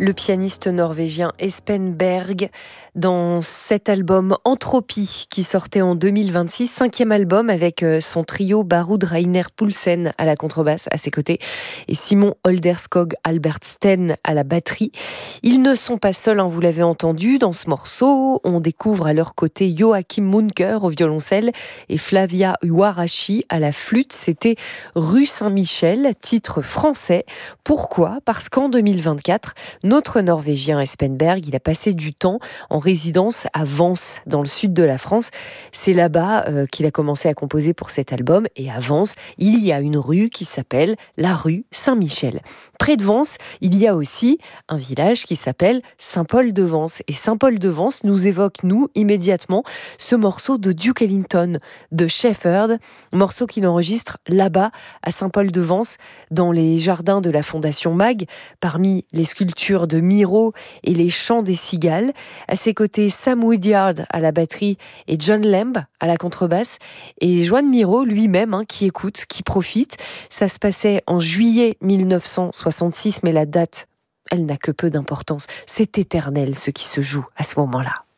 Le pianiste norvégien Espen Berg dans cet album Entropie qui sortait en 2026, cinquième album avec son trio Barud Reiner Poulsen à la contrebasse à ses côtés et Simon Olderskog Albertsten à la batterie. Ils ne sont pas seuls, vous l'avez entendu, dans ce morceau. On découvre à leur côté Joachim Munker au violoncelle et Flavia Huarachi à la flûte. C'était Rue Saint-Michel, titre français. Pourquoi ? Parce qu'en 2024, notre Norvégien Espen Berg, il a passé du temps en résidence à Vence, dans le sud de la France. C'est là-bas qu'il a commencé à composer pour cet album. Et à Vence, il y a une rue qui s'appelle la rue Saint-Michel. Près de Vence, il y a aussi un village qui s'appelle Saint-Paul-de-Vence. Et Saint-Paul-de-Vence nous évoque, nous, immédiatement, ce morceau de Duke Ellington, de Shepherd, morceau qu'il enregistre là-bas, à Saint-Paul-de-Vence, dans les jardins de la Fondation Mag, parmi les sculptures de Miro et les chants des cigales. À ses côtés, Sam Woodyard à la batterie et John Lamb à la contrebasse. Et Joan Miro lui-même, qui écoute, qui profite. Ça se passait en juillet 1966, mais la date, elle n'a que peu d'importance. C'est éternel ce qui se joue à ce moment-là.